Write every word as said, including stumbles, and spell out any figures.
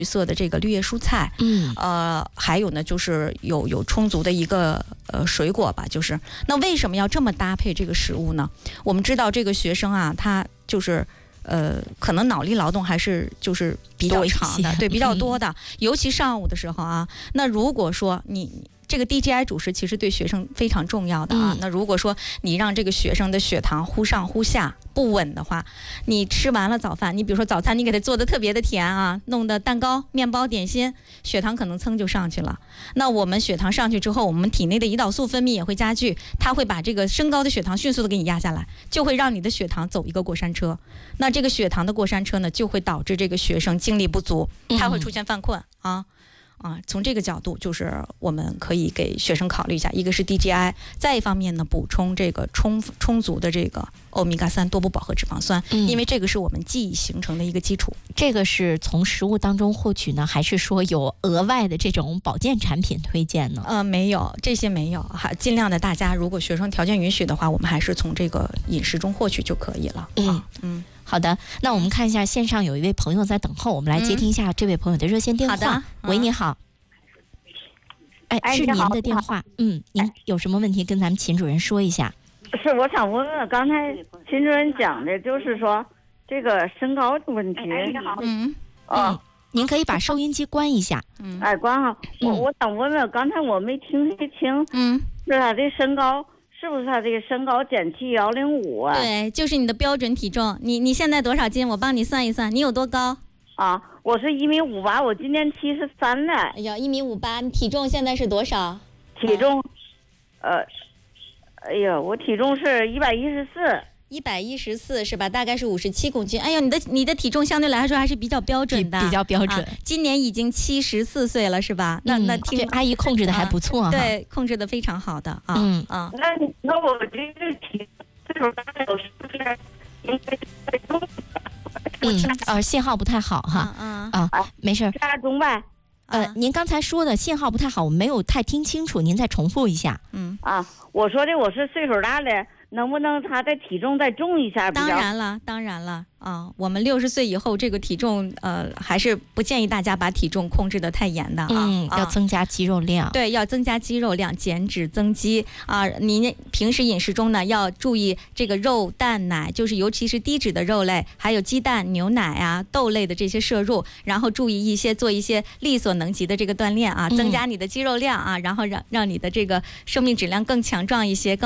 绿色的这个绿叶蔬菜， 嗯， 呃，还有呢就是有有充足的一个呃水果吧，就是那为什么要这么搭配这个食物呢？我们知道这个学生啊，他就是呃，可能脑力劳动还是就是比较长的，对，比较多的，尤其上午的时候啊，那如果说你。这个 D G I 主食其实对学生非常重要的啊。嗯、那如果说你让这个学生的血糖忽上忽下不稳的话，你吃完了早饭，你比如说早餐你给他做的特别的甜啊，弄的蛋糕、面包、点心，血糖可能噌就上去了。那我们血糖上去之后，我们体内的胰岛素分泌也会加剧，它会把这个升高的血糖迅速的给你压下来，就会让你的血糖走一个过山车。那这个血糖的过山车呢，就会导致这个学生精力不足，他会出现犯困啊。啊，从这个角度，就是我们可以给学生考虑一下，一个是 D G I， 再一方面呢，补充这个充充足的这个欧米伽三多不饱和脂肪酸、嗯，因为这个是我们记忆形成的一个基础。 这个是从食物当中获取呢，还是说有额外的这种保健产品推荐呢？ 呃，没有，这些没有，还尽量的大家如果学生条件允许的话，我们还是从这个饮食中获取就可以了。 嗯、 啊、嗯。 好的，那我们看一下线上有一位朋友在等候，我们来接听一下这位朋友的热线电话。 好的， 喂，你好。哎，是您的电话。嗯，您有什么问题跟咱们秦主任说一下？ 是，我想问问，刚才秦主任讲的就是说这个身高的问题。 嗯嗯，您可以把收音机关一下。 嗯，哎，关好。我、嗯、我想问问，刚才我没听清。 嗯， 是他的身高。是不是他这个身高减去幺零五啊？ 对，就是你的标准体重。你你现在多少斤？我帮你算一算。你有多高？ 啊，我是一米五八，我今年七十三了。 哎呀，一米五八，你体重现在是多少？ 体重，啊、呃，哎呀，我体重是一百一十四。 一百一十四是吧？大概是五十七公斤。哎呦，你的你的体重相对来说还是比较标准的， 比, 比较标准、啊。 今年已经七十四岁了，是吧？那、嗯、那听这阿姨控制的还不错、啊啊，对，控制的非常好的啊。 嗯啊。 那那我这个体岁数大了，是不是应该在中？ 嗯，呃，信号不太好哈。 嗯啊啊，没事。 加中呗。 呃，您刚才说的信号不太好，我没有太听清楚，您再重复一下。 嗯啊，我说的我是岁数大了。能不能他的体重再重一下？ 当然了，当然了啊！我们六十岁以后，这个体重呃，还是不建议大家把体重控制得太严的啊。 嗯，要增加肌肉量。 对，要增加肌肉量，减脂增肌啊！您平时饮食中呢，要注意这个肉、蛋、奶，就是尤其是低脂的肉类，还有鸡蛋、牛奶啊、豆类的这些摄入，然后注意一些做一些力所能及的这个锻炼啊，增加你的肌肉量啊，然后让让你的这个生命质量更强壮一些。更